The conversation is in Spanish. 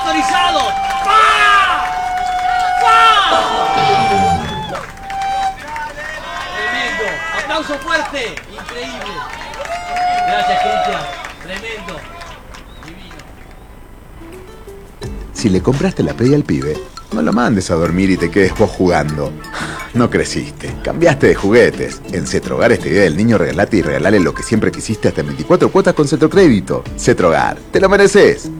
autorizados. ¡Pa! ¡Pa! Tremendo. Aplauso fuerte. Increíble. Gracias, Cristian. Tremendo. Divino. Si le compraste la Play al pibe, no lo mandes a dormir y te quedes vos jugando. No creciste, cambiaste de juguetes. En Cetrogar esta idea del niño regalate y regalale lo que siempre quisiste hasta en 24 cuotas con Cetrocrédito. Cetrogar, te lo mereces.